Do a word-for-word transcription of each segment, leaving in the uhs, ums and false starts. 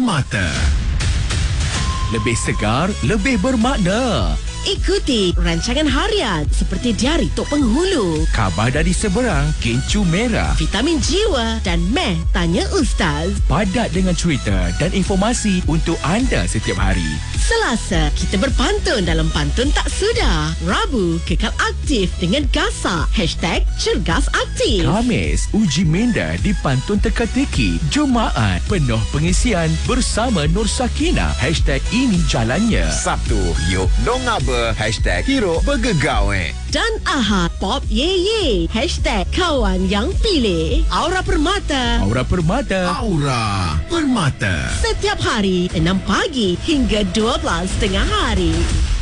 Permata. Lebih segar, lebih bermakna. Ikuti rancangan harian seperti Diari Tok Penghulu, Khabar dari Seberang, Kencu Merah, Vitamin Jiwa dan Meh Tanya Ustaz. padat dengan cerita dan informasi untuk anda setiap hari. Selasa, kita berpantun dalam Pantun Tak Sudah. Rabu, kekal aktif dengan Gasak. Hashtag Cergas Aktif. Khamis, uji minda di Pantun Teka-teki. Jumaat, penuh pengisian bersama Nur Sakinah. Hashtag ini jalannya. Sabtu, yuk dong apa? Hashtag hero bergegawe. Dan Ahad, Pop Ye Ye. Hashtag Kawan Yang Pilih. Aura Permata. Aura Permata. Aura Permata. Setiap hari, enam pagi hingga dua belas tengah hari.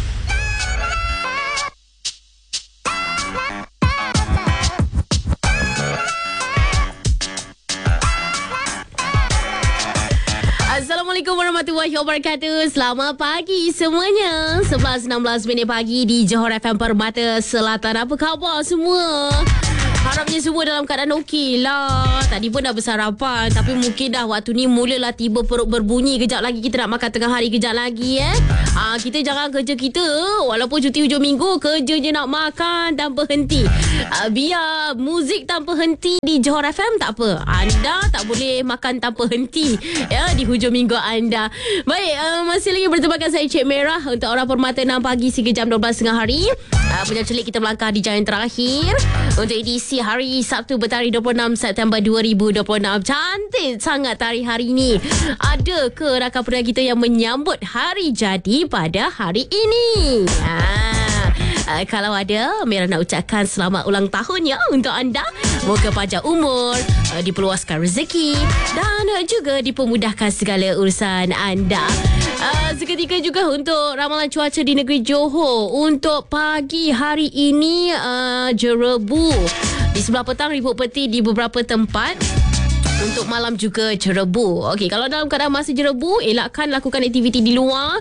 Assalamualaikum warahmatullahi wabarakatuh. Selamat pagi semuanya. sebelas enam belas minit pagi di Johor F M Permata Selatan. Apa khabar semua? Harapnya semua dalam keadaan okey lah. Tadi pun dah bersarapan, tapi mungkin dah waktu ni mulalah tiba perut berbunyi. Kejap lagi kita nak makan tengah hari, kejap lagi eh. Ah, kita jangan kerja kita walaupun cuti hujung minggu, kerja je nak makan tanpa henti. Ah, biar muzik tanpa henti di Johor F M tak apa. Anda tak boleh makan tanpa henti ya di hujung minggu anda. Baik, uh, masih lagi bertemankan saya Cik Merah untuk Aura Permata enam pagi sehingga jam dua belas tengah hari. Uh, Punya celik kita melangkah di jam terakhir untuk edisi hari Sabtu bertarikh dua puluh enam September dua ribu dua puluh enam. Cantik sangat tarikh hari ini. Ada ke rakan pendengar kita yang menyambut hari jadi pada hari ini? Ah, uh, kalau ada, Merah nak ucapkan selamat ulang tahun ya untuk anda. Moga panjang umur, uh, diperluaskan rezeki dan uh, juga dipermudahkan segala urusan anda. Uh, seketika juga untuk ramalan cuaca di negeri Johor. Untuk pagi hari ini uh, jerebu. Di sebelah petang ribut peti di beberapa tempat. Untuk malam juga jerebu. Okey, kalau dalam keadaan masih jerebu, elakkan lakukan aktiviti di luar.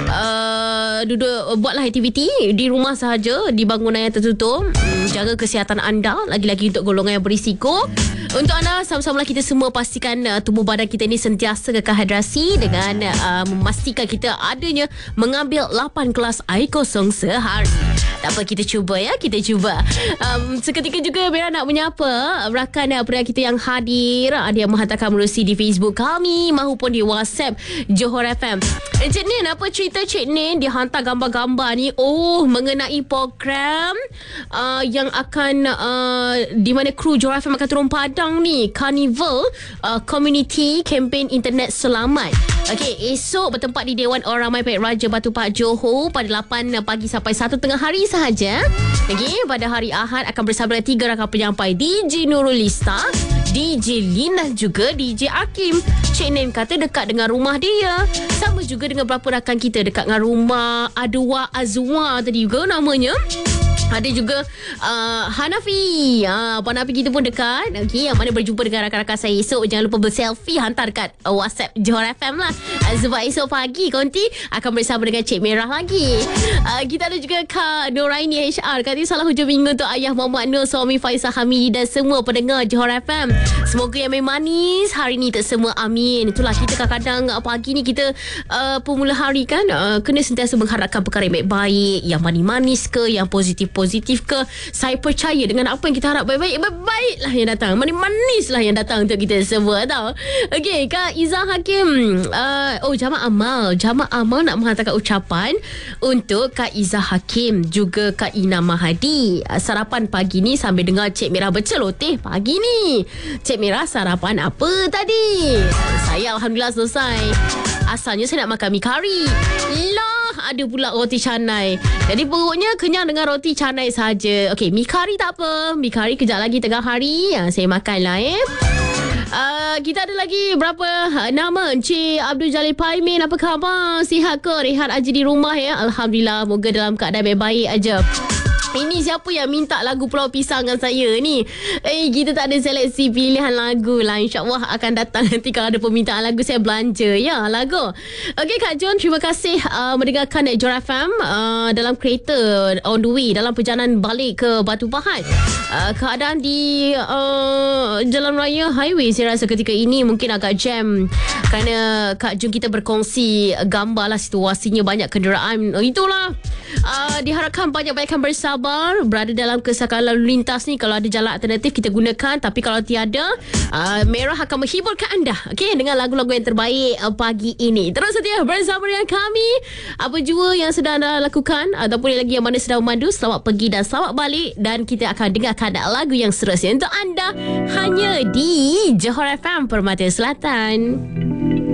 Uh, duduk buatlah aktiviti di rumah sahaja, di bangunan yang tertutup. Hmm, jaga kesihatan anda, lagi-lagi untuk golongan yang berisiko. Untuk anda, sama-sama kita semua pastikan uh, tubuh badan kita ini sentiasa kekal hidrasi dengan uh, memastikan kita adanya mengambil lapan gelas air kosong sehari. Tak apa, kita cuba ya, kita cuba. Um, seketika juga Merah nak menyapa rakan uh, pria kita yang hadir. Ada yang menghantarkan menerusi di Facebook kami maupun di WhatsApp Johor F M. Encik Nin, apa cerita Cik Nin? Dia hantar gambar-gambar ni. Oh, mengenai program uh, yang akan uh, di mana kru Johor F M akan turun padang ni. Carnival uh, Community Campaign Internet Selamat. Okey, esok bertempat di Dewan Orang Ramai Pahit Raja Batu Pahat Johor pada lapan pagi sampai satu tengah hari sahaja. Okey, pada hari Ahad akan bersama dengan tiga rakan penyampai, D J Nurul Lista, D J Lina juga D J Akim. Cik Nin kata dekat dengan rumah dia. Sama juga dengan beberapa rakan kita dekat dengan rumah Adwa Azwa tadi juga namanya. Ada juga uh, Hanafi. uh, Puan Hanafi kita pun dekat. Okay, yang mana berjumpa dengan rakan-rakan saya esok. Jangan lupa berselfie, hantar dekat uh, WhatsApp Johor F M lah. uh, Sebab esok pagi konti akan bersama dengan Cik Merah lagi. uh, Kita ada juga Kak Noraini H R. Kata salah hujung minggu untuk ayah Muhammad Nur, suami Faisal Hamidi dan semua pendengar Johor F M. Semoga yang main manis hari ni tak semua, amin. Itulah kita kadang-kadang uh, pagi ni kita uh, pemula hari kan, uh, kena sentiasa mengharapkan perkara yang baik-baik, yang manis-manis ke, yang positif positif ke. Saya percaya dengan apa yang kita harap baik-baik, baik-baik lah yang datang, manis-manis lah yang datang untuk kita semua tau. Okey, Kak Izzah Hakim, uh, oh Jamaah Amal Jamaah Amal nak menghantarkan ucapan untuk Kak Izzah Hakim, juga Kak Ina Mahadi. uh, Sarapan pagi ni sambil dengar Cik Merah berceloteh pagi ni. Cik Merah sarapan apa tadi? Saya Alhamdulillah selesai. Asalnya saya nak makan mi kari. Lah, ada pula roti canai. Jadi perutnya kenyang dengan roti canai saja. Okey, mi kari tak apa. Mi kari kejap lagi tengah hari ya, saya makan lah eh. Uh, kita ada lagi berapa uh, nama. Encik Abdul Jalil Paimin, apa khabar? Sihat ke? Rehat aja di rumah ya? Alhamdulillah, moga dalam keadaan baik-baik aja. Ini siapa yang minta lagu Pulau Pisang dengan saya ni? Eh, kita tak ada seleksi pilihan lagu lah. InsyaAllah akan datang nanti kalau ada permintaan lagu, saya belanja ya lagu. Okey Kak John, terima kasih uh, mendengarkan Johor F M uh, dalam kereta on the way dalam perjalanan balik ke Batu Pahat. Uh, keadaan di uh, jalan raya highway saya rasa ketika ini mungkin agak jam Kerana Kak Jun kita berkongsi gambar lah situasinya banyak kenderaan. Itulah uh, diharapkan banyak-banyakkan bersabar berada dalam kesesakan lalu lintas ni. Kalau ada jalan alternatif kita gunakan, tapi kalau tiada, uh, Merah akan menghiburkan anda, okey, dengan lagu-lagu yang terbaik uh, pagi ini. Terus setia bersama dengan kami. Apa jua yang sedang anda lakukan ataupun lagi yang mana sedang memandu, selamat pergi dan selamat balik. Dan kita akan dengarkan lagu yang seterusnya untuk anda hanya di Johor F M Permata Selatan.